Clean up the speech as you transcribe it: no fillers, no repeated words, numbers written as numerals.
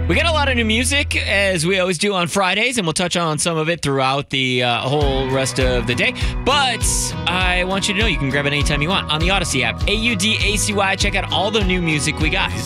We got a lot of new music, as we always do on Fridays, and we'll touch on some of it throughout the whole rest of the day. But I want you to know you can grab it anytime you want on the Odyssey app. AUDACY. Check out all the new music we got.